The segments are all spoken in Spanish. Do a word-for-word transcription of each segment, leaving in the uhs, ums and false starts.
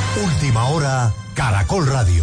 Última hora, Caracol Radio.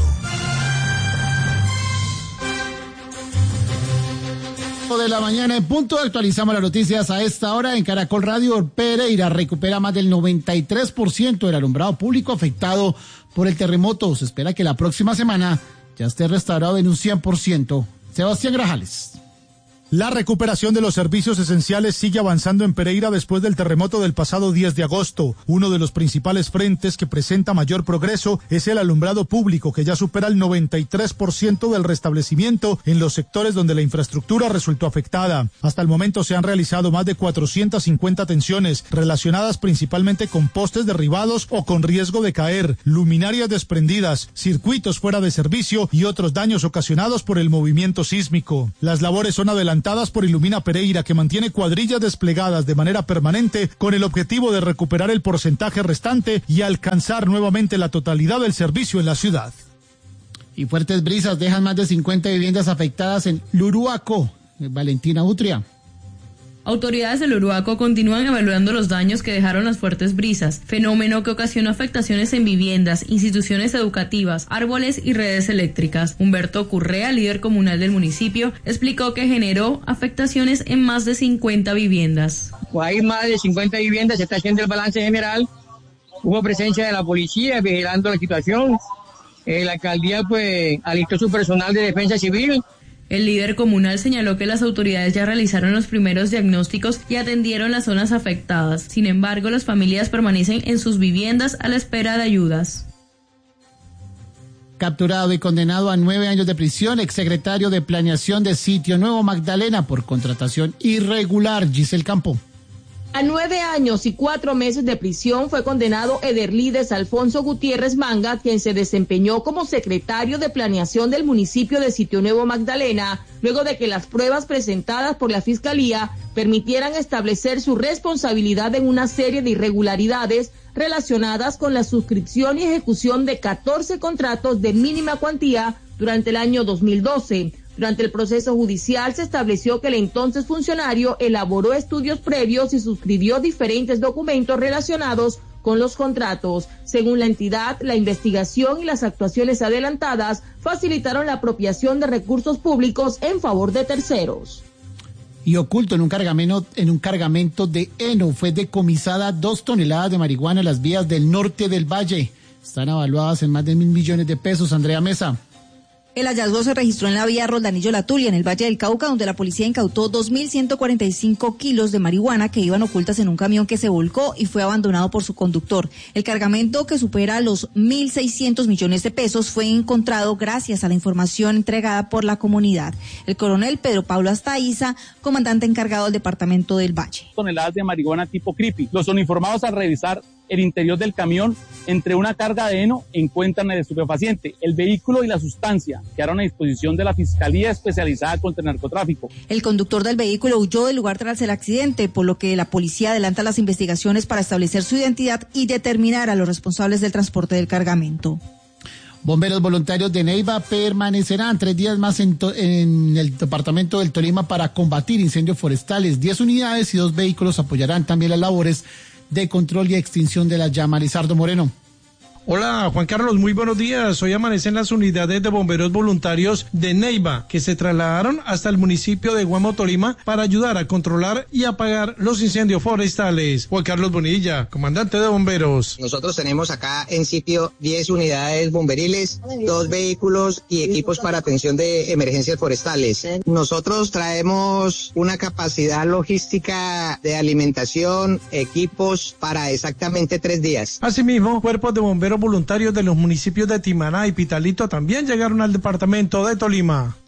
De la mañana en punto, actualizamos las noticias a esta hora en Caracol Radio. Pereira recupera más del noventa y tres por ciento del alumbrado público afectado por el terremoto. Se espera que la próxima semana ya esté restaurado en un cien por ciento. Sebastián Grajales. La recuperación de los servicios esenciales sigue avanzando en Pereira después del terremoto del pasado diez de agosto. Uno de los principales frentes que presenta mayor progreso es el alumbrado público, que ya supera el noventa y tres por ciento del restablecimiento en los sectores donde la infraestructura resultó afectada. Hasta el momento se han realizado más de cuatrocientas cincuenta atenciones relacionadas principalmente con postes derribados o con riesgo de caer, luminarias desprendidas, circuitos fuera de servicio y otros daños ocasionados por el movimiento sísmico. Las labores son adelantadas por Ilumina Pereira, que mantiene cuadrillas desplegadas de manera permanente con el objetivo de recuperar el porcentaje restante y alcanzar nuevamente la totalidad del servicio en la ciudad. Y fuertes brisas dejan más de cincuenta viviendas afectadas en Luruaco. Valentina Utria. Autoridades del Uruaco continúan evaluando los daños que dejaron las fuertes brisas, fenómeno que ocasionó afectaciones en viviendas, instituciones educativas, árboles y redes eléctricas. Humberto Currea, líder comunal del municipio, explicó que generó afectaciones en más de cincuenta viviendas. Pues hay más de cincuenta viviendas, se está haciendo el balance general, hubo presencia de la policía vigilando la situación, eh, la alcaldía pues alistó su personal de defensa civil. El líder comunal señaló que las autoridades ya realizaron los primeros diagnósticos y atendieron las zonas afectadas. Sin embargo, las familias permanecen en sus viviendas a la espera de ayudas. Capturado y condenado a nueve años de prisión, exsecretario de Planeación de Sitio Nuevo Magdalena por contratación irregular, Giselle Campo. A nueve años y cuatro meses de prisión fue condenado Ederlides Alfonso Gutiérrez Manga, quien se desempeñó como secretario de Planeación del municipio de Sitio Nuevo Magdalena, luego de que las pruebas presentadas por la Fiscalía permitieran establecer su responsabilidad en una serie de irregularidades relacionadas con la suscripción y ejecución de catorce contratos de mínima cuantía durante el año dos mil doce. Durante el proceso judicial se estableció que el entonces funcionario elaboró estudios previos y suscribió diferentes documentos relacionados con los contratos. Según la entidad, la investigación y las actuaciones adelantadas facilitaron la apropiación de recursos públicos en favor de terceros. Y oculto en un cargamento, en un cargamento de heno fue decomisada dos toneladas de marihuana en las vías del norte del valle. Están evaluadas en más de mil millones de pesos. Andrea Mesa. El hallazgo se registró en la vía Roldanillo-La Tulia, en el Valle del Cauca, donde la policía incautó dos mil ciento cuarenta y cinco kilos de marihuana que iban ocultas en un camión que se volcó y fue abandonado por su conductor. El cargamento, que supera los mil seiscientos millones de pesos, fue encontrado gracias a la información entregada por la comunidad. El coronel Pedro Pablo Astaiza, comandante encargado del departamento del Valle. Toneladas de marihuana tipo creepy. Los uniformados, al revisar el interior del camión, entre una carga de heno, encuentran el estupefaciente. El vehículo y la sustancia quedaron a disposición de la Fiscalía Especializada contra el Narcotráfico. El conductor del vehículo huyó del lugar tras el accidente, por lo que la policía adelanta las investigaciones para establecer su identidad y determinar a los responsables del transporte del cargamento. Bomberos voluntarios de Neiva permanecerán tres días más en, to- en el departamento del Tolima para combatir incendios forestales. Diez unidades y dos vehículos apoyarán también las labores de control y extinción de la llama. Lizardo Moreno. Hola, Juan Carlos, muy buenos días. Hoy amanecen las unidades de bomberos voluntarios de Neiva, que se trasladaron hasta el municipio de Guamo, Tolima, para ayudar a controlar y apagar los incendios forestales. Juan Carlos Bonilla, comandante de bomberos. Nosotros tenemos acá en sitio diez unidades bomberiles, dos vehículos y equipos para atención de emergencias forestales. Nosotros traemos una capacidad logística de alimentación, equipos para exactamente tres días. Asimismo, cuerpos de bomberos voluntarios de los municipios de Timaná y Pitalito también llegaron al departamento de Tolima.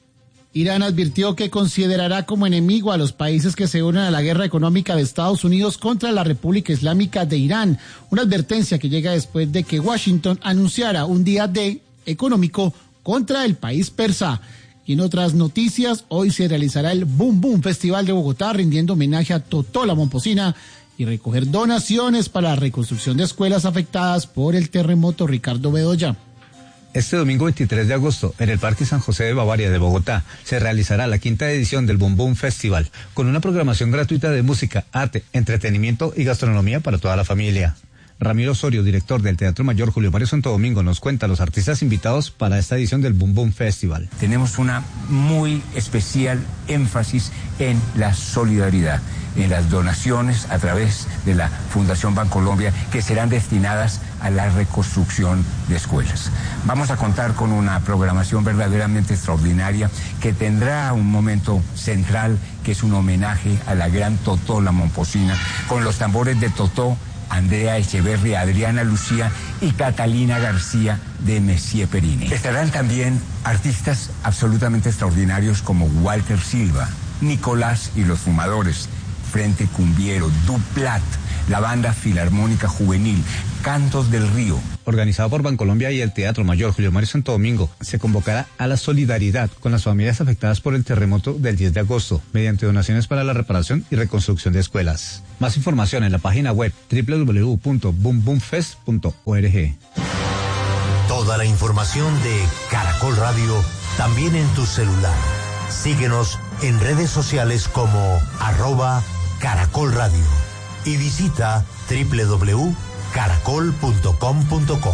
Irán advirtió que considerará como enemigo a los países que se unen a la guerra económica de Estados Unidos contra la República Islámica de Irán. Una advertencia que llega después de que Washington anunciara un día D económico contra el país persa. Y en otras noticias, hoy se realizará el Boom Boom Festival de Bogotá, rindiendo homenaje a Totó la Momposina y recoger donaciones para la reconstrucción de escuelas afectadas por el terremoto. Ricardo Bedoya. Este domingo veintitrés de agosto, en el Parque San José de Bavaria de Bogotá, se realizará la quinta edición del Boom Boom Festival, con una programación gratuita de música, arte, entretenimiento y gastronomía para toda la familia. Ramiro Osorio, director del Teatro Mayor Julio Mario Santo Domingo, nos cuenta los artistas invitados para esta edición del Boom Boom Festival. Tenemos una muy especial énfasis en la solidaridad, en las donaciones a través de la Fundación Bancolombia que serán destinadas a la reconstrucción de escuelas. Vamos a contar con una programación verdaderamente extraordinaria que tendrá un momento central que es un homenaje a la gran Totó La Momposina con los tambores de Totó, Andrea Echeverria, Adriana Lucía y Catalina García de Messier Perini. Estarán también artistas absolutamente extraordinarios como Walter Silva, Nicolás y los Fumadores, Frente Cumbiero, Duplat, la Banda Filarmónica Juvenil, Cantos del Río. Organizado por Bancolombia y el Teatro Mayor Julio Mario Santo Domingo, se convocará a la solidaridad con las familias afectadas por el terremoto del diez de agosto, mediante donaciones para la reparación y reconstrucción de escuelas. Más información en la página web doble u doble u doble u punto boom boom fest punto org. Toda la información de Caracol Radio también en tu celular. Síguenos en redes sociales como arroba Caracol Radio y visita doble u doble u doble u punto caracol punto com punto co.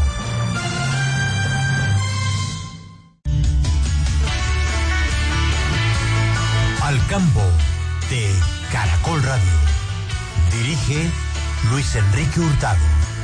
Al campo de Caracol Radio. Dirige Luis Enrique Hurtado.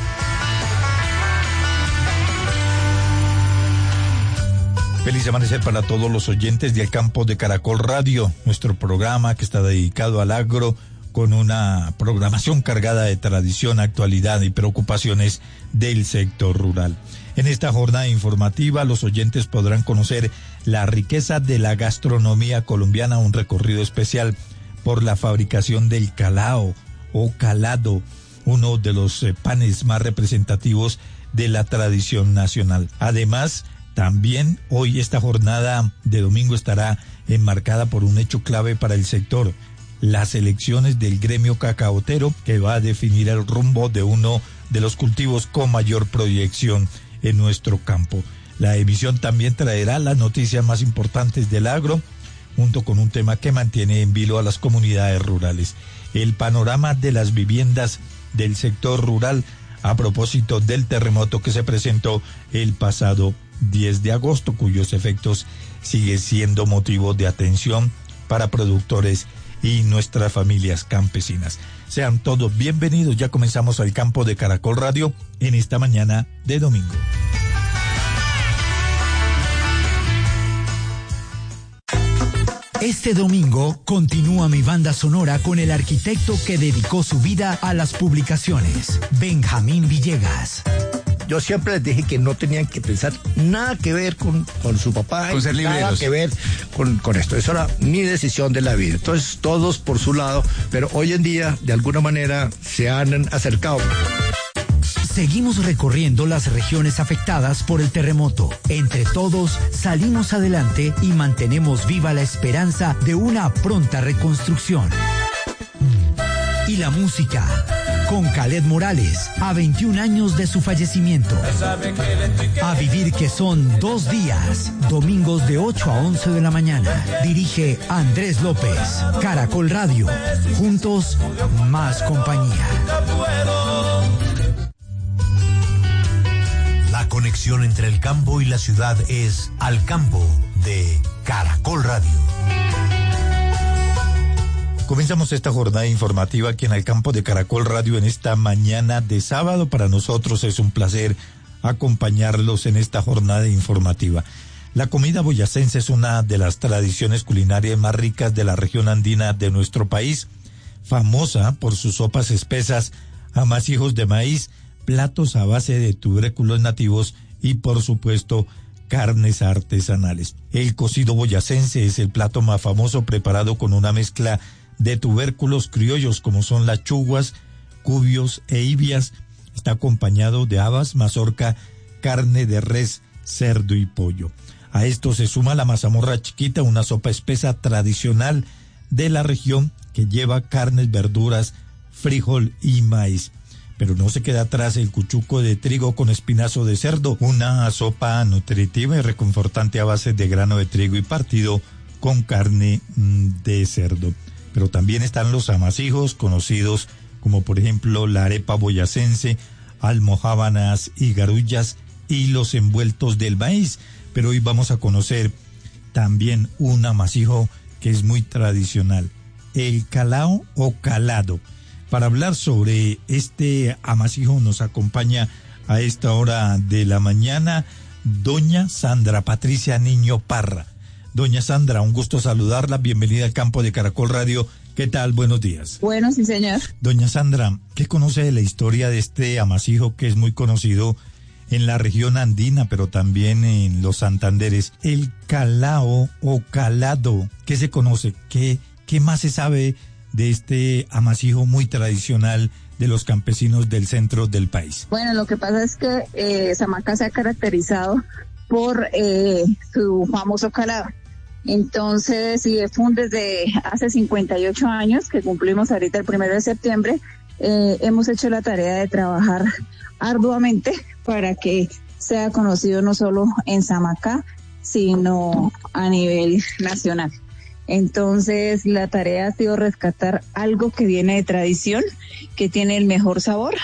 Feliz amanecer para todos los oyentes del campo de Caracol Radio, nuestro programa que está dedicado al agro con una programación cargada de tradición, actualidad y preocupaciones del sector rural. En esta jornada informativa los oyentes podrán conocer la riqueza de la gastronomía colombiana, un recorrido especial por la fabricación del calao o calado, uno de los eh, panes más representativos de la tradición nacional. Además, también hoy esta jornada de domingo estará enmarcada por un hecho clave para el sector, las elecciones del gremio cacaotero, que va a definir el rumbo de uno de los cultivos con mayor proyección en nuestro campo. La emisión también traerá las noticias más importantes del agro, junto con un tema que mantiene en vilo a las comunidades rurales. El panorama de las viviendas del sector rural a propósito del terremoto que se presentó el pasado diez de agosto, cuyos efectos sigue siendo motivo de atención para productores y nuestras familias campesinas. Sean todos bienvenidos, ya comenzamos al campo de Caracol Radio en esta mañana de domingo. Este domingo continúa mi banda sonora con el arquitecto que dedicó su vida a las publicaciones, Benjamín Villegas. Yo siempre les dije que no tenían que pensar nada que ver con, con su papá, con ser libreros, nada que ver con, con esto. Eso era mi decisión de la vida. Entonces, todos por su lado, pero hoy en día, de alguna manera, se han acercado. Seguimos recorriendo las regiones afectadas por el terremoto. Entre todos, salimos adelante y mantenemos viva la esperanza de una pronta reconstrucción. Y la música, con Khaled Morales, a veintiún años de su fallecimiento. A vivir, que son dos días, domingos de ocho a once de la mañana. Dirige Andrés López. Caracol Radio, juntos, más compañía. La conexión entre el campo y la ciudad es Al Campo de Caracol Radio. Comenzamos esta jornada informativa aquí en el campo de Caracol Radio en esta mañana de sábado. Para nosotros es un placer acompañarlos en esta jornada informativa. La comida boyacense es una de las tradiciones culinarias más ricas de la región andina de nuestro país, famosa por sus sopas espesas, amasijos de maíz, platos a base de tubérculos nativos y, por supuesto, carnes artesanales. El cocido boyacense es el plato más famoso, preparado con una mezcla de tubérculos criollos como son las chuguas, cubios e ibias. Está acompañado de habas, mazorca, carne de res, cerdo y pollo. A esto se suma la mazamorra chiquita, una sopa espesa tradicional de la región que lleva carnes, verduras, frijol y maíz. Pero no se queda atrás el cuchuco de trigo con espinazo de cerdo, una sopa nutritiva y reconfortante a base de grano de trigo y partido con carne de cerdo. Pero también están los amasijos, conocidos como por ejemplo la arepa boyacense, almojábanas y garullas y los envueltos del maíz. Pero hoy vamos a conocer también un amasijo que es muy tradicional, el calao o calado. Para hablar sobre este amasijo nos acompaña a esta hora de la mañana doña Sandra Patricia Niño Parra. Doña Sandra, un gusto saludarla, bienvenida al campo de Caracol Radio. ¿Qué tal? Buenos días. Bueno, sí, señor. Doña Sandra, ¿qué conoce de la historia de este amasijo que es muy conocido en la región andina, pero también en los Santanderes? El calao o calado, ¿qué se conoce? ¿Qué, qué más se sabe de este amasijo muy tradicional de los campesinos del centro del país? Bueno, lo que pasa es que eh, Samacá se ha caracterizado por eh, su famoso calado. Entonces, y fue desde hace cincuenta y ocho años, que cumplimos ahorita el primero de septiembre, eh, hemos hecho la tarea de trabajar arduamente para que sea conocido no solo en Samacá, sino a nivel nacional. Entonces, la tarea ha sido rescatar algo que viene de tradición, que tiene el mejor sabor,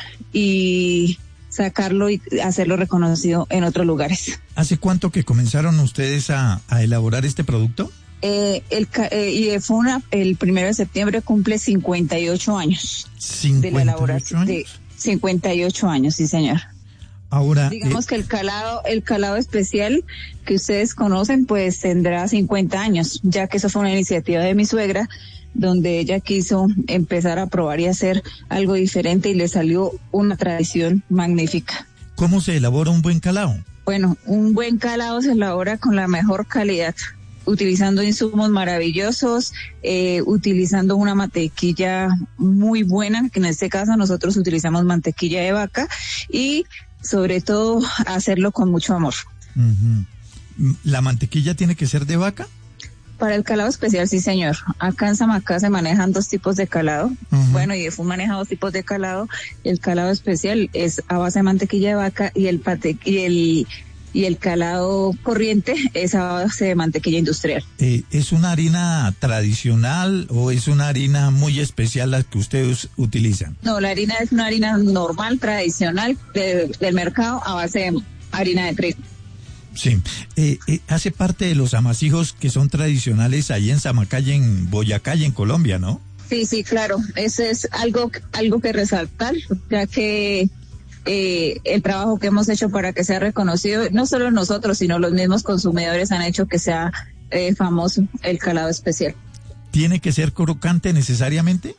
y sacarlo y hacerlo reconocido en otros lugares. ¿Hace cuánto que comenzaron ustedes a, a elaborar este producto? Eh, el eh, y fue una, el primero de septiembre cumple cincuenta y ocho años. ¿cincuenta y ocho de la elaboración años? De cincuenta y ocho años, sí, señor. Ahora, digamos eh, que el calado, el calado especial que ustedes conocen, pues tendrá cincuenta años, ya que eso fue una iniciativa de mi suegra, donde ella quiso empezar a probar y hacer algo diferente y le salió una tradición magnífica. ¿Cómo se elabora un buen calao? Bueno, un buen calao se elabora con la mejor calidad, utilizando insumos maravillosos, eh, utilizando una mantequilla muy buena, que en este caso nosotros utilizamos mantequilla de vaca, y sobre todo hacerlo con mucho amor. Uh-huh. ¿La mantequilla tiene que ser de vaca? Para el calado especial, sí, señor. Acá en Samacá se manejan dos tipos de calado. Uh-huh. Bueno, y Efun maneja dos tipos de calado. El calado especial es a base de mantequilla de vaca, y el pate y el y el calado corriente es a base de mantequilla industrial. Eh, ¿Es una harina tradicional o es una harina muy especial la que ustedes utilizan? No, la harina es una harina normal, tradicional, de, del mercado, a base de harina de trigo. Sí, eh, eh, hace parte de los amasijos que son tradicionales ahí en Samacá y en Boyacá y en Colombia, ¿no? Sí, sí, claro, eso es algo, algo que resaltar, ya que eh, el trabajo que hemos hecho para que sea reconocido, no solo nosotros, sino los mismos consumidores han hecho que sea eh, famoso el calado especial. ¿Tiene que ser crocante necesariamente?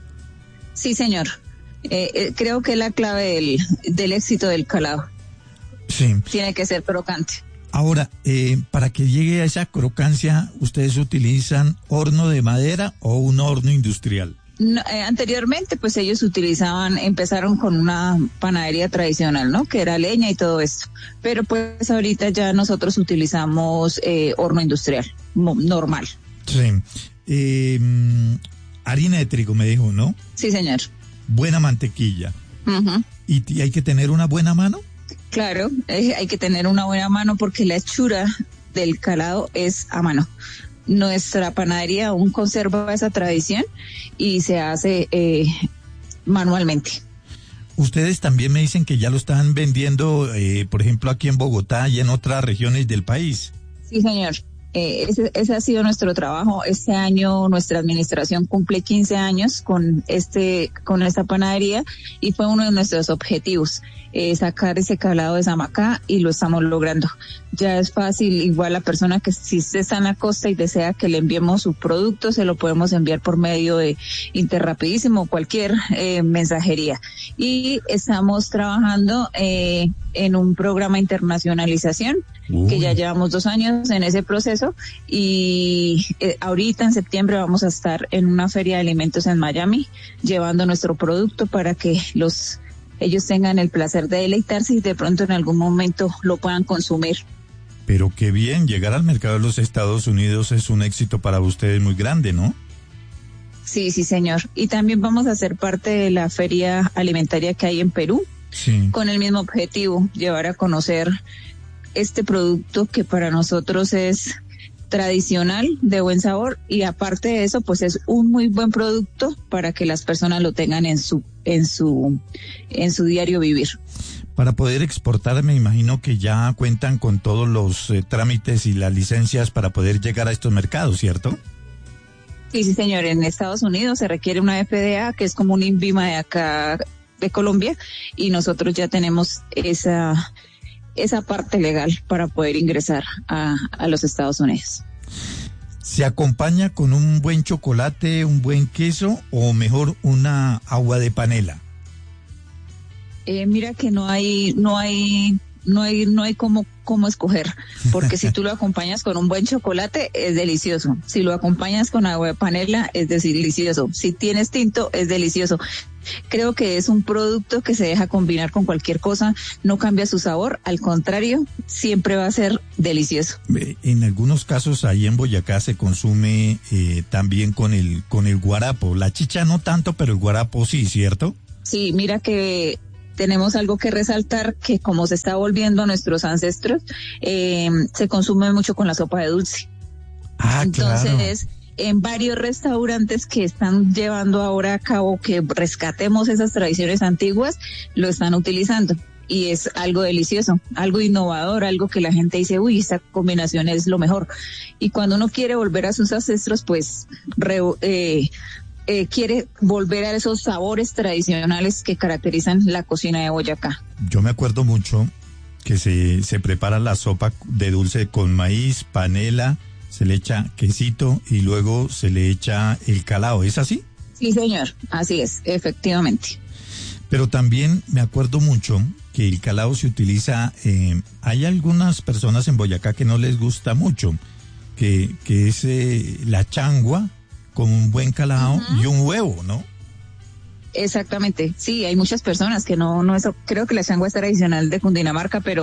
Sí, señor, eh, eh, creo que es la clave del, del éxito del calado. Sí. Tiene que ser crocante. Ahora, eh, para que llegue a esa crocancia, ¿ustedes utilizan horno de madera o un horno industrial? No, eh, anteriormente, pues ellos utilizaban, empezaron con una panadería tradicional, ¿no? Que era leña y todo esto. Pero pues ahorita ya nosotros utilizamos eh, horno industrial, normal. Sí. Eh, harina de trigo, me dijo, ¿no? Sí, señor. Buena mantequilla. Uh-huh. ¿Y, ¿Y hay que tener una buena mano? Claro, eh, hay que tener una buena mano porque la hechura del calado es a mano. Nuestra panadería aún conserva esa tradición y se hace eh, manualmente. Ustedes también me dicen que ya lo están vendiendo, eh, por ejemplo, aquí en Bogotá y en otras regiones del país. Sí, señor. Eh, ese, ese ha sido nuestro trabajo. Este año nuestra administración cumple quince años con este, con esta panadería, y fue uno de nuestros objetivos, eh, sacar ese calado de Samacá, y lo estamos logrando. Ya es fácil, igual la persona que si usted está en la costa y desea que le enviemos su producto, se lo podemos enviar por medio de Interrapidísimo o cualquier eh, mensajería. Y estamos trabajando eh, en un programa de internacionalización. Uy. Que ya llevamos dos años en ese proceso, y eh, ahorita en septiembre vamos a estar en una feria de alimentos en Miami llevando nuestro producto para que los ellos tengan el placer de deleitarse y de pronto en algún momento lo puedan consumir. Pero qué bien, llegar al mercado de los Estados Unidos es un éxito para ustedes muy grande, ¿no? Sí, sí, señor. Y también vamos a ser parte de la feria alimentaria que hay en Perú, sí, con el mismo objetivo, llevar a conocer este producto que para nosotros es tradicional, de buen sabor, y aparte de eso, pues es un muy buen producto para que las personas lo tengan en su, en su, en su diario vivir. Para poder exportar, me imagino que ya cuentan con todos los eh, trámites y las licencias para poder llegar a estos mercados, ¿cierto? Sí, sí, señor. En Estados Unidos se requiere una F D A, que es como un INVIMA de acá de Colombia, y nosotros ya tenemos esa esa parte legal para poder ingresar a, a los Estados Unidos. ¿Se acompaña con un buen chocolate, un buen queso o mejor una agua de panela? Eh, mira que no hay, no hay, no hay, no hay cómo, cómo escoger, porque si tú lo acompañas con un buen chocolate es delicioso, si lo acompañas con agua de panela es delicioso, si tienes tinto es delicioso. Creo que es un producto que se deja combinar con cualquier cosa, no cambia su sabor, al contrario, siempre va a ser delicioso. En algunos casos ahí en Boyacá se consume eh, también con el con el guarapo, la chicha no tanto, pero el guarapo sí, ¿cierto? Sí, mira que tenemos algo que resaltar, que como se está volviendo a nuestros ancestros, eh, se consume mucho con la sopa de dulce. Ah, Entonces, claro. En varios restaurantes que están llevando ahora a cabo que rescatemos esas tradiciones antiguas, lo están utilizando. Y es algo delicioso, algo innovador, algo que la gente dice, uy, esta combinación es lo mejor. Y cuando uno quiere volver a sus ancestros, pues re, eh, eh, quiere volver a esos sabores tradicionales que caracterizan la cocina de Boyacá. Yo me acuerdo mucho que se, se prepara la sopa de dulce con maíz, panela, se le echa quesito y luego se le echa el calao, ¿es así? Sí, señor, así es, efectivamente. Pero también me acuerdo mucho que el calao se utiliza, eh, hay algunas personas en Boyacá que no les gusta mucho, que, que es eh, la changua con un buen calao uh-huh. y un huevo, ¿no? Exactamente, sí, hay muchas personas que no, no eso, creo que la changua es tradicional de Cundinamarca, pero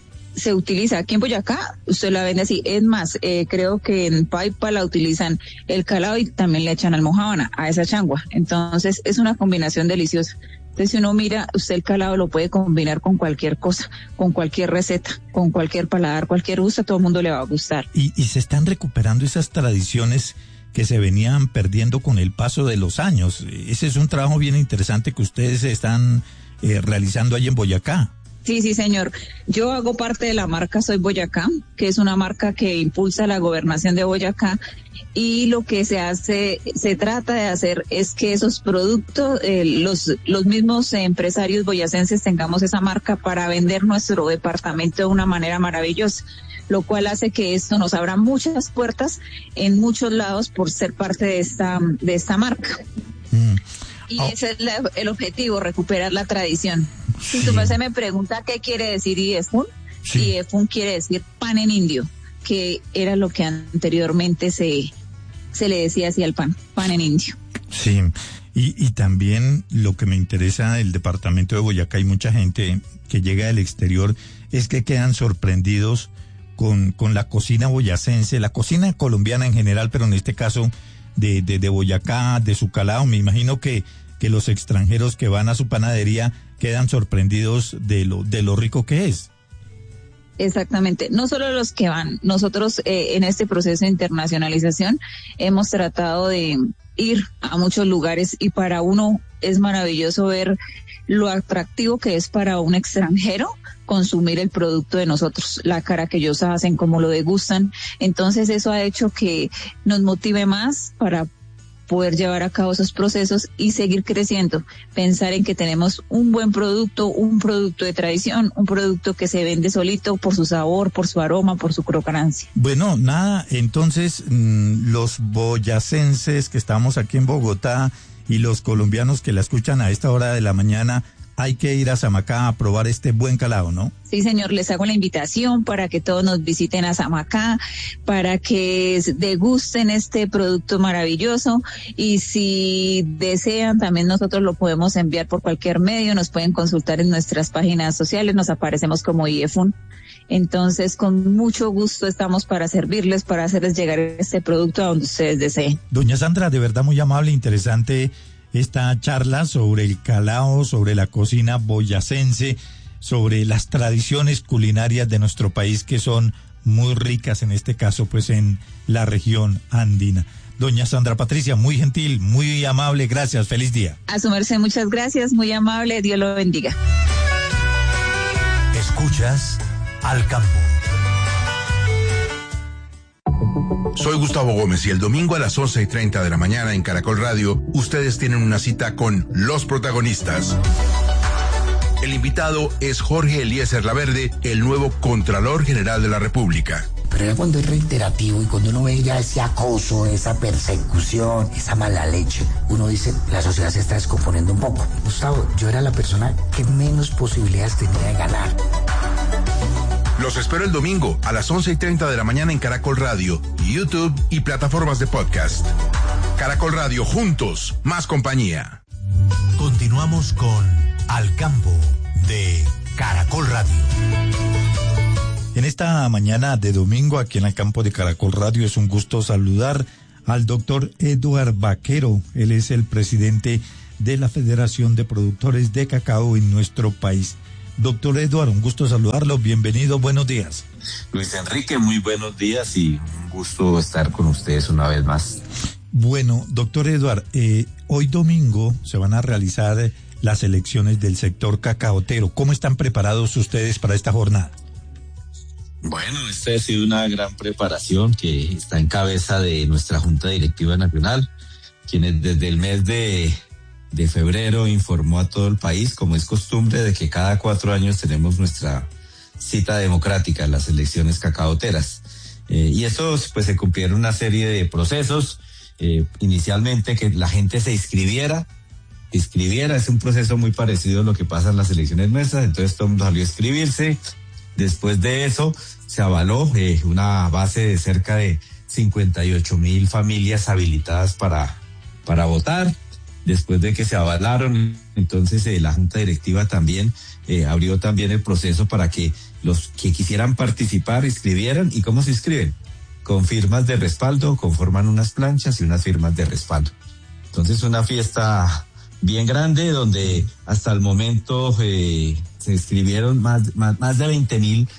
se utiliza aquí en Boyacá, usted la vende así. Es más, eh, creo que en Paipa la utilizan el calao y también le echan almojábana a esa changua. Entonces es una combinación deliciosa. Entonces si uno mira, usted el calao lo puede combinar con cualquier cosa, con cualquier receta, con cualquier paladar, cualquier gusto, a todo el mundo le va a gustar. Y, y se están recuperando esas tradiciones que se venían perdiendo con el paso de los años. Ese es un trabajo bien interesante que ustedes están eh, realizando ahí en Boyacá. Sí, sí, señor. Yo hago parte de la marca Soy Boyacá, que es una marca que impulsa la gobernación de Boyacá, y lo que se hace, se trata de hacer es que esos productos, eh, los, los mismos empresarios boyacenses tengamos esa marca para vender nuestro departamento de una manera maravillosa, lo cual hace que esto nos abra muchas puertas en muchos lados por ser parte de esta, de esta marca. Mm. Y oh. ese es la, el objetivo, recuperar la tradición. Sí. Si tu merced me pregunta qué quiere decir Iefun, sí. Iefun quiere decir pan en indio, que era lo que anteriormente se, se le decía así al pan, pan en indio. Sí, y, y también lo que me interesa del departamento de Boyacá, hay mucha gente que llega del exterior, es que quedan sorprendidos con, con la cocina boyacense, la cocina colombiana en general, pero en este caso de, de, de Boyacá, de su calao. Me imagino que, que los extranjeros que van a su panadería quedan sorprendidos de lo, de lo rico que es. Exactamente, no solo los que van, nosotros eh, en este proceso de internacionalización hemos tratado de ir a muchos lugares y para uno es maravilloso ver lo atractivo que es para un extranjero consumir el producto de nosotros, la cara que ellos hacen, cómo lo degustan. Entonces eso ha hecho que nos motive más para poder llevar a cabo esos procesos y seguir creciendo, pensar en que tenemos un buen producto, un producto de tradición, un producto que se vende solito por su sabor, por su aroma, por su crocancia. Bueno, nada, entonces mmm, los boyacenses que estamos aquí en Bogotá y los colombianos que la escuchan a esta hora de la mañana, hay que ir a Samacá a probar este buen calao, ¿no? Sí, señor, les hago la invitación para que todos nos visiten a Samacá, para que degusten este producto maravilloso y si desean también nosotros lo podemos enviar por cualquier medio, nos pueden consultar en nuestras páginas sociales, nos aparecemos como Iefun. Entonces, con mucho gusto estamos para servirles, para hacerles llegar este producto a donde ustedes deseen. Doña Sandra, de verdad muy amable, interesante esta charla sobre el calao, sobre la cocina boyacense, sobre las tradiciones culinarias de nuestro país que son muy ricas, en este caso pues en la región andina. Doña Sandra Patricia, muy gentil, muy amable, gracias, feliz día. A su merced, muchas gracias, muy amable, Dios lo bendiga. Escuchas Al Campo. Soy Gustavo Gómez y el domingo a las once y treinta de la mañana en Caracol Radio, ustedes tienen una cita con los protagonistas. El invitado es Jorge Eliezer Laverde, el nuevo Contralor General de la República. Pero ya cuando es reiterativo y cuando uno ve ya ese acoso, esa persecución, esa mala leche, uno dice, la sociedad se está descomponiendo un poco. Gustavo, yo era la persona que menos posibilidades tenía de ganar. Los espero el domingo a las once y treinta de la mañana en Caracol Radio, YouTube y plataformas de podcast. Caracol Radio, juntos, más compañía. Continuamos con Al Campo de Caracol Radio. En esta mañana de domingo, aquí en el campo de Caracol Radio, es un gusto saludar al doctor Eduard Vaquero. Él es el presidente de la Federación de Productores de Cacao en nuestro país. Doctor Eduard, un gusto saludarlo. Bienvenido, buenos días. Luis Enrique, muy buenos días y un gusto estar con ustedes una vez más. Bueno, doctor Eduard, eh, hoy domingo se van a realizar las elecciones del sector cacaotero. ¿Cómo están preparados ustedes para esta jornada? Bueno, esta ha sido una gran preparación que está en cabeza de nuestra Junta Directiva Nacional, quienes desde el mes de, de febrero informó a todo el país, como es costumbre, de que cada cuatro años tenemos nuestra cita democrática en las elecciones cacaoteras. Eh, y eso pues se cumplieron una serie de procesos, eh, inicialmente que la gente se inscribiera, inscribiera, es un proceso muy parecido a lo que pasa en las elecciones nuestras, entonces todo el mundo salió a inscribirse. Después de eso se avaló eh, una base de cerca de cincuenta y ocho mil familias habilitadas para, para votar. Después de que se avalaron, entonces eh, la Junta Directiva también eh, abrió también el proceso para que los que quisieran participar inscribieran. ¿Y cómo se inscriben? Con firmas de respaldo, conforman unas planchas y unas firmas de respaldo. Entonces una fiesta bien grande donde hasta el momento eh, se inscribieron más, más, más de veinte mil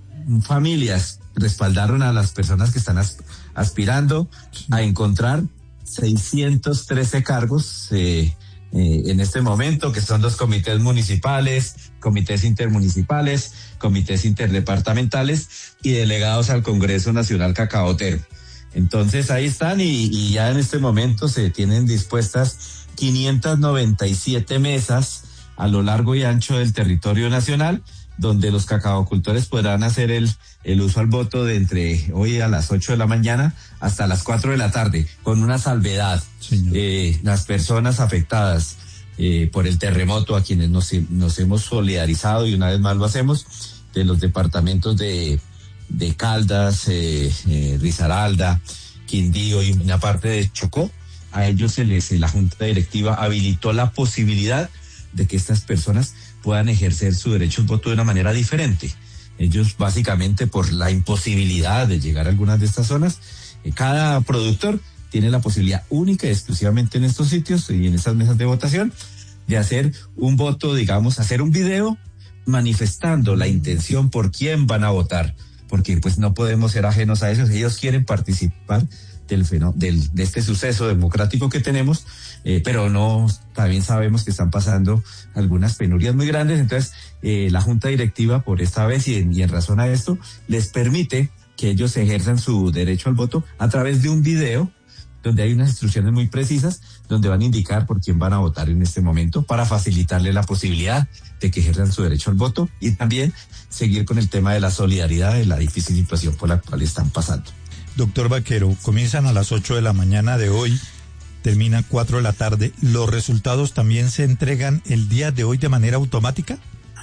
familias, respaldaron a las personas que están as, aspirando a encontrar seiscientos trece cargos eh, eh, en este momento, que son los comités municipales, comités intermunicipales, comités interdepartamentales y delegados al Congreso Nacional Cacaotero. Entonces ahí están y, y ya en este momento se tienen dispuestas quinientas noventa y siete mesas a lo largo y ancho del territorio nacional, donde los cacaocultores podrán hacer el, el uso al voto de entre hoy a las ocho de la mañana hasta las cuatro de la tarde, con una salvedad. Eh, las personas afectadas eh, por el terremoto, a quienes nos, nos hemos solidarizado y una vez más lo hacemos, de los departamentos de, de Caldas, eh, eh, Risaralda, Quindío y una parte de Chocó, a ellos se les, la Junta Directiva habilitó la posibilidad de que estas personas puedan ejercer su derecho al voto de una manera diferente. Ellos básicamente por la imposibilidad de llegar a algunas de estas zonas, eh, cada productor tiene la posibilidad única y exclusivamente en estos sitios y en estas mesas de votación de hacer un voto, digamos, hacer un video manifestando la intención por quién van a votar, porque pues no podemos ser ajenos a eso. Ellos quieren participar del, del de este suceso democrático que tenemos, eh, pero no, también sabemos que están pasando algunas penurias muy grandes. Entonces eh, la Junta Directiva por esta vez y en, y en razón a esto les permite que ellos ejerzan su derecho al voto a través de un video donde hay unas instrucciones muy precisas donde van a indicar por quién van a votar en este momento para facilitarle la posibilidad de que ejerzan su derecho al voto y también seguir con el tema de la solidaridad de la difícil situación por la cual están pasando. Doctor Vaquero, comienzan a las ocho de la mañana de hoy, terminan cuatro de la tarde. ¿Los resultados también se entregan el día de hoy de manera automática?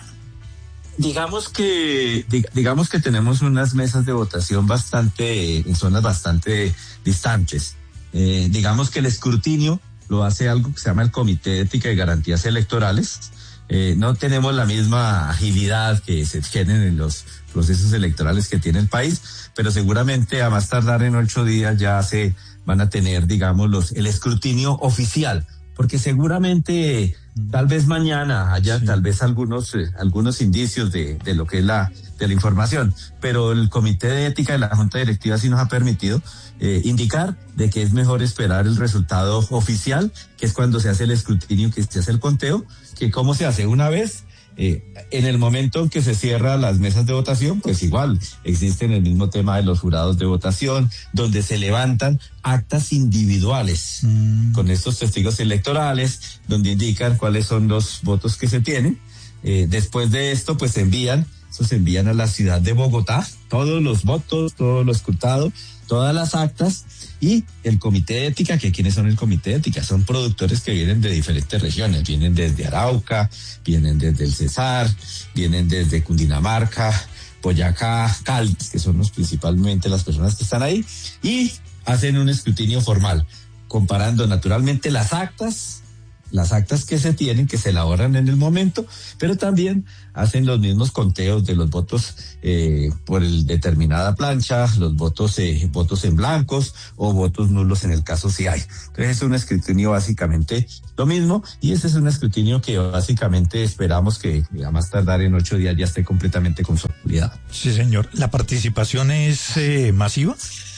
Digamos que digamos que tenemos unas mesas de votación bastante en zonas bastante distantes. Eh, digamos que el escrutinio lo hace algo que se llama el Comité de Ética y Garantías Electorales. Eh, no tenemos la misma agilidad que se tienen en los procesos electorales que tiene el país, pero seguramente a más tardar en ocho días ya se van a tener, digamos, los el escrutinio oficial porque seguramente tal vez mañana haya sí. tal vez algunos eh, algunos indicios de, de lo que es la de la información, pero el Comité de Ética de la Junta Directiva sí nos ha permitido eh, indicar de que es mejor esperar el resultado oficial, que es cuando se hace el escrutinio, que se hace el conteo, que cómo se hace una vez. Eh, en el momento en que se cierran las mesas de votación, pues igual existen el mismo tema de los jurados de votación, donde se levantan actas individuales mm. con estos testigos electorales, donde indican cuáles son los votos que se tienen. Eh, después de esto, pues se envían, eso se envían a la ciudad de Bogotá, todos los votos, todo lo escrutado, todas las actas. Y el Comité de Ética, que ¿quiénes son el Comité de Ética? Son productores que vienen de diferentes regiones, vienen desde Arauca, vienen desde el Cesar, vienen desde Cundinamarca, Boyacá, Cali, que son los principalmente las personas que están ahí, y hacen un escrutinio formal, comparando naturalmente las actas, las actas que se tienen, que se elaboran en el momento, pero también hacen los mismos conteos de los votos eh, por el determinada plancha, los votos eh, votos en blancos o votos nulos en el caso si hay. Entonces es un escrutinio básicamente lo mismo, y ese es un escrutinio que básicamente esperamos que a más tardar en ocho días ya esté completamente consolidado. Sí, señor. ¿La participación es eh, masiva?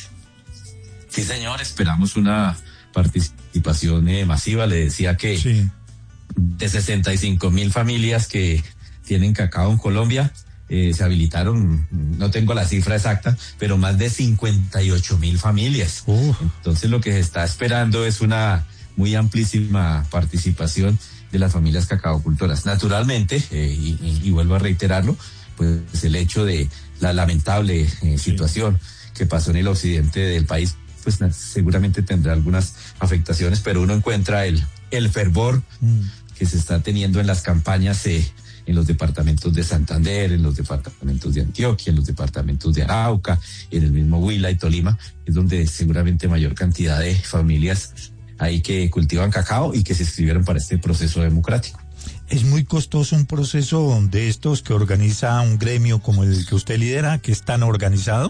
Sí, señor, esperamos una participación eh, masiva. Le decía que sí. de sesenta y cinco mil familias que tienen cacao en Colombia, eh, se habilitaron, no tengo la cifra exacta, pero más de cincuenta y ocho mil familias. Uh. Entonces lo que se está esperando es una muy amplísima participación de las familias cacaocultoras. Naturalmente, eh, y, y, y vuelvo a reiterarlo, pues el hecho de la lamentable eh, situación sí. que pasó en el occidente del país, pues seguramente tendrá algunas afectaciones, pero uno encuentra el, el fervor mm. que se está teniendo en las campañas eh, en los departamentos de Santander, en los departamentos de Antioquia, en los departamentos de Arauca, en el mismo Huila y Tolima, es donde seguramente mayor cantidad de familias hay que cultivan cacao y que se inscribieron para este proceso democrático. ¿Es muy costoso un proceso de estos que organiza un gremio como el que usted lidera, que es tan organizado?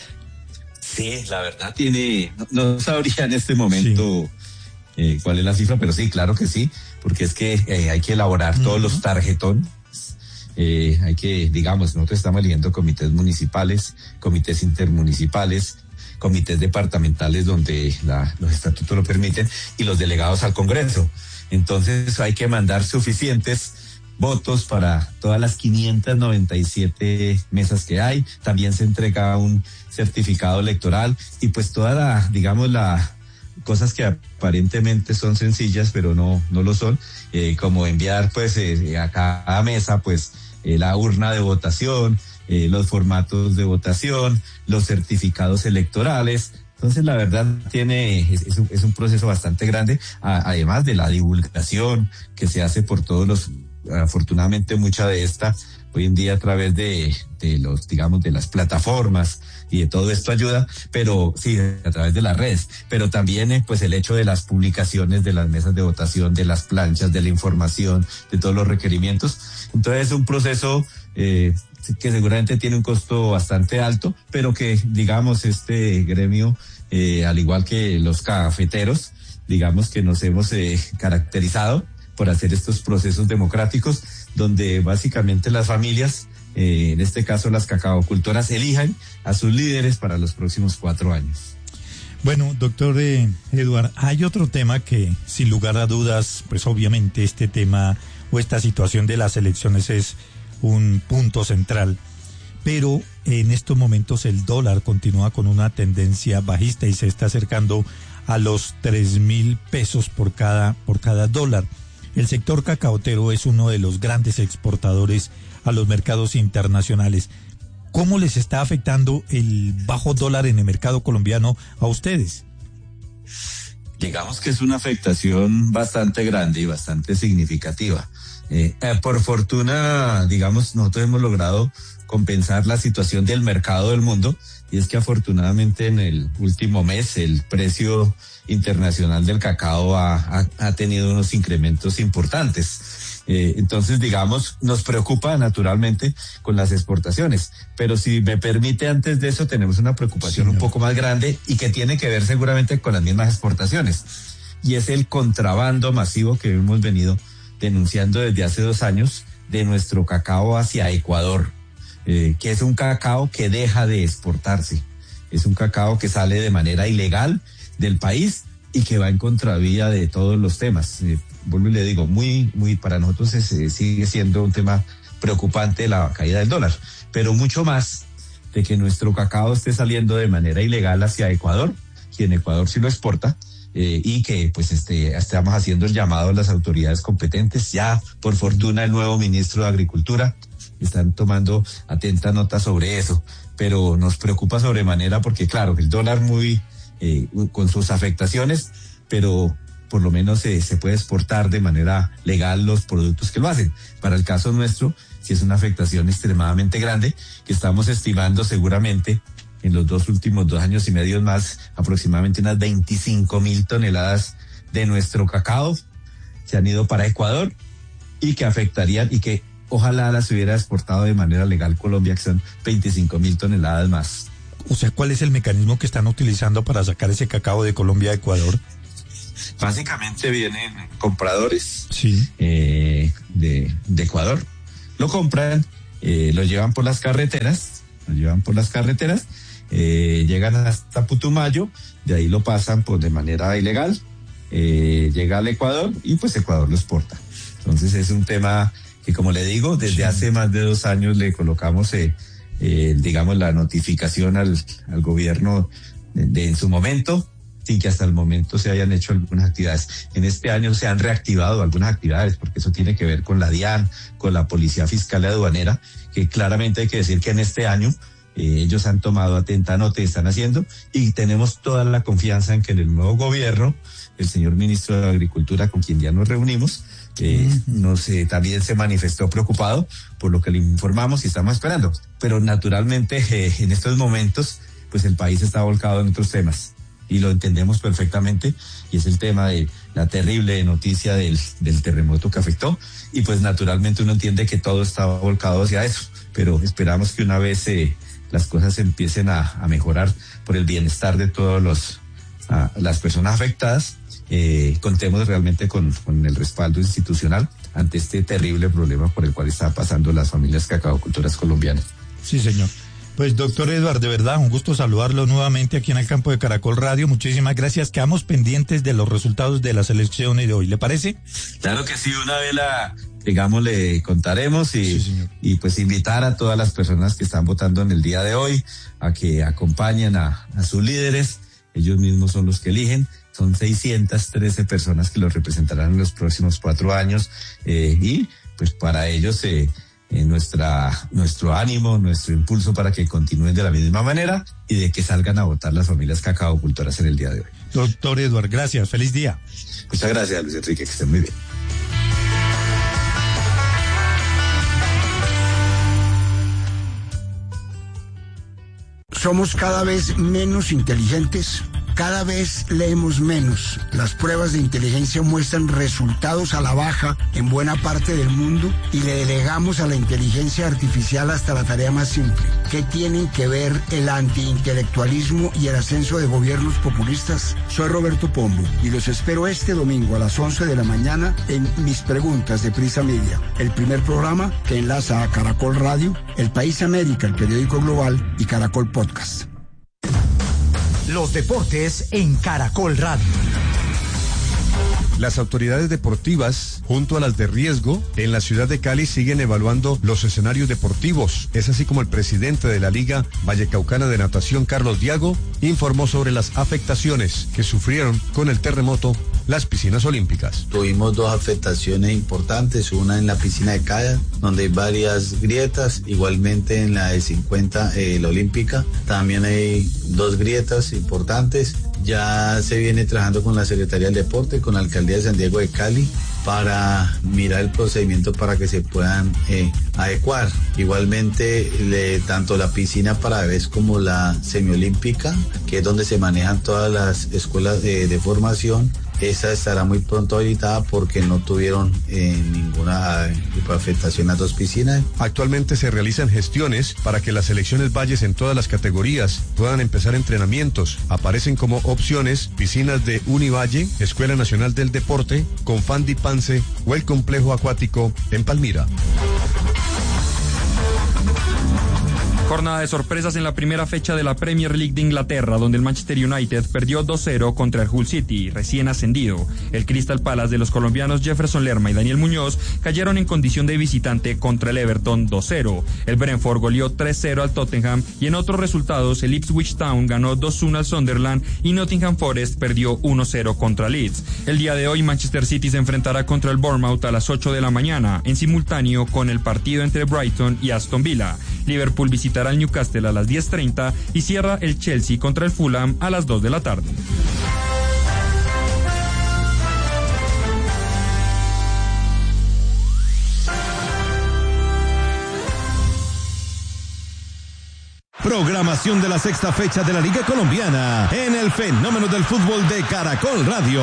Sí, la verdad tiene, no, no sabría en este momento sí. eh, cuál es la cifra, pero sí, claro que sí, porque es que eh, hay que elaborar uh-huh. todos los tarjetones, eh, hay que, digamos, nosotros estamos eligiendo comités municipales, comités intermunicipales, comités departamentales donde la, los estatutos lo permiten, y los delegados al Congreso. Entonces hay que mandar suficientes votos para todas las quinientas noventa y siete mesas que hay. También se entrega un certificado electoral, y pues toda la, digamos, la cosas que aparentemente son sencillas, pero no, no lo son, eh, como enviar pues eh, a cada mesa pues eh, la urna de votación, eh, los formatos de votación, los certificados electorales. Entonces la verdad tiene, es, es, un, es un proceso bastante grande, a, además de la divulgación que se hace por todos los, afortunadamente mucha de esta hoy en día a través de, de los, digamos, de las plataformas, y de todo esto ayuda, pero sí, a través de las redes, pero también eh, pues el hecho de las publicaciones de las mesas de votación, de las planchas, de la información, de todos los requerimientos. Entonces es un proceso eh, que seguramente tiene un costo bastante alto, pero que, digamos, este gremio, eh, al igual que los cafeteros, digamos que nos hemos eh, caracterizado por hacer estos procesos democráticos, donde básicamente las familias, eh, en este caso las cacaocultoras, elijan a sus líderes para los próximos cuatro años. Bueno, doctor eh, Eduard, hay otro tema que, sin lugar a dudas, pues obviamente este tema o esta situación de las elecciones es un punto central, pero en estos momentos el dólar continúa con una tendencia bajista y se está acercando a los tres mil pesos por cada, por cada dólar. El sector cacaotero es uno de los grandes exportadores a los mercados internacionales. ¿Cómo les está afectando el bajo dólar en el mercado colombiano a ustedes? Digamos que es una afectación bastante grande y bastante significativa. Eh, eh, por fortuna, digamos, nosotros hemos logrado compensar la situación del mercado del mundo, y es que afortunadamente en el último mes el precio internacional del cacao ha, ha, ha tenido unos incrementos importantes. Eh, entonces, digamos, nos preocupa naturalmente con las exportaciones, pero si me permite, antes de eso tenemos una preocupación sí, un poco más grande y que tiene que ver seguramente con las mismas exportaciones. y es el contrabando masivo que hemos venido denunciando desde hace dos años de nuestro cacao hacia Ecuador, eh, que es un cacao que deja de exportarse, es un cacao que sale de manera ilegal del país y que va en contravía de todos los temas. Eh, vuelvo y le digo, muy, muy para nosotros es, eh, sigue siendo un tema preocupante la caída del dólar, pero mucho más de que nuestro cacao esté saliendo de manera ilegal hacia Ecuador, y en Ecuador sí lo exporta, eh, y que pues este, estamos haciendo el llamado a las autoridades competentes. Ya, por fortuna, el nuevo ministro de Agricultura están tomando atenta nota sobre eso, pero nos preocupa sobremanera porque, claro, el dólar muy, eh, con sus afectaciones, pero por lo menos eh, se puede exportar de manera legal los productos que lo hacen. Para el caso nuestro, sí es una afectación extremadamente grande, que estamos estimando seguramente en los dos últimos dos años y medio más, aproximadamente unas veinticinco mil toneladas de nuestro cacao se han ido para Ecuador y que afectarían, y que ojalá las hubiera exportado de manera legal Colombia, que son veinticinco mil toneladas más. O sea, ¿cuál es el mecanismo que están utilizando para sacar ese cacao de Colombia a Ecuador? Básicamente vienen compradores sí. eh, de, de Ecuador, lo compran, eh, lo llevan por las carreteras, lo llevan por las carreteras, eh, llegan hasta Putumayo, de ahí lo pasan pues de manera ilegal, eh, llega al Ecuador y pues Ecuador lo exporta. Entonces es un tema que, como le digo, desde sí. hace más de dos años le colocamos, eh, eh, digamos, la notificación al, al gobierno de, de en su momento, sin que hasta el momento se hayan hecho algunas actividades. En este año se han reactivado algunas actividades, porque eso tiene que ver con la DIAN, con la Policía Fiscal y Aduanera, que claramente hay que decir que en este año eh, ellos han tomado atenta nota y están haciendo, y tenemos toda la confianza en que en el nuevo gobierno, el señor ministro de Agricultura, con quien ya nos reunimos, eh, uh-huh. nos, eh, también se manifestó preocupado por lo que le informamos y estamos esperando. Pero naturalmente eh, en estos momentos, pues el país está volcado en otros temas. Y lo entendemos perfectamente, y es el tema de la terrible noticia del, del terremoto que afectó, y pues naturalmente uno entiende que todo está volcado hacia eso, pero esperamos que una vez eh, las cosas empiecen a, a mejorar por el bienestar de todos los a, las personas afectadas, eh, contemos realmente con, con el respaldo institucional ante este terrible problema por el cual están pasando las familias cacaocultoras colombianas. Sí, señor. Pues, doctor Eduardo, de verdad, un gusto saludarlo nuevamente aquí en el campo de Caracol Radio. Muchísimas gracias. Quedamos pendientes de los resultados de las elecciones de hoy, ¿le parece? Claro que sí, una vez la, digamos, le contaremos y, sí, y pues invitar a todas las personas que están votando en el día de hoy a que acompañen a, a sus líderes. Ellos mismos son los que eligen. Son seiscientas trece personas que los representarán en los próximos cuatro años eh, y pues para ellos... Eh, En nuestra, nuestro ánimo, nuestro impulso para que continúen de la misma manera y de que salgan a votar las familias cacaocultoras en el día de hoy. Doctor Eduardo, gracias, feliz día. Muchas gracias, Luis Enrique, que estén muy bien. Somos cada vez menos inteligentes. Cada vez leemos menos. Las pruebas de inteligencia muestran resultados a la baja en buena parte del mundo y le delegamos a la inteligencia artificial hasta la tarea más simple. ¿Qué tienen que ver el antiintelectualismo y el ascenso de gobiernos populistas? Soy Roberto Pombo y los espero este domingo a las once de la mañana en Mis Preguntas de Prisa Media, el primer programa que enlaza a Caracol Radio, El País América, el periódico global, y Caracol Podcast. Los deportes en Caracol Radio. Las autoridades deportivas, junto a las de riesgo, en la ciudad de Cali siguen evaluando los escenarios deportivos. Es así como el presidente de la Liga Vallecaucana de Natación, Carlos Diago, informó sobre las afectaciones que sufrieron con el terremoto las piscinas olímpicas. Tuvimos dos afectaciones importantes, una en la piscina de Calla, donde hay varias grietas, igualmente en la de cincuenta, eh, la olímpica, también hay dos grietas importantes. Ya se viene trabajando con la Secretaría del Deporte, con la Alcaldía de San Diego de Cali, para mirar el procedimiento para que se puedan eh, adecuar. Igualmente, le, tanto la piscina para bebés como la semiolímpica, que es donde se manejan todas las escuelas de, de formación, esa estará muy pronto habilitada porque no tuvieron eh, ninguna tipo de afectación a dos piscinas. Actualmente se realizan gestiones para que las selecciones Valles en todas las categorías puedan empezar entrenamientos. Aparecen como opciones piscinas de Univalle, Escuela Nacional del Deporte, Confandi Pance o el complejo acuático en Palmira. Jornada de sorpresas en la primera fecha de la Premier League de Inglaterra, donde el Manchester United perdió dos cero contra el Hull City, recién ascendido. El Crystal Palace de los colombianos Jefferson Lerma y Daniel Muñoz cayeron en condición de visitante contra el Everton dos cero. El Brentford goleó tres cero al Tottenham y en otros resultados el Ipswich Town ganó dos uno al Sunderland y Nottingham Forest perdió uno cero contra Leeds. El día de hoy Manchester City se enfrentará contra el Bournemouth a las ocho de la mañana, en simultáneo con el partido entre Brighton y Aston Villa. Liverpool visitará al Newcastle a las diez treinta y cierra el Chelsea contra el Fulham a las dos de la tarde. Programación de la sexta fecha de la Liga Colombiana en el Fenómeno del Fútbol de Caracol Radio.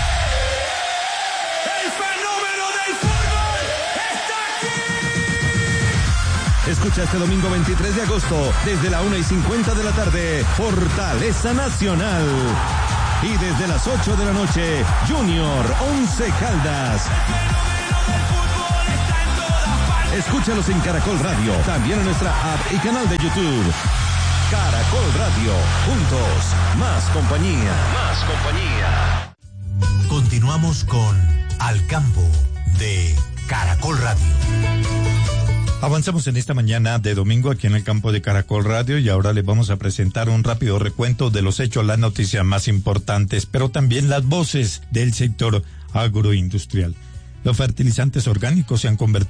Escucha este domingo veintitrés de agosto, desde la una y cincuenta de la tarde, Fortaleza Nacional. Y desde las ocho de la noche, Junior Once Caldas. Escúchalos en Caracol Radio, también en nuestra app y canal de YouTube. Caracol Radio, juntos, más compañía. Más compañía. Continuamos con Al Campo de Caracol Radio. Avanzamos en esta mañana de domingo aquí en el campo de Caracol Radio y ahora les vamos a presentar un rápido recuento de los hechos, las noticias más importantes, pero también las voces del sector agroindustrial. Los fertilizantes orgánicos se han convertido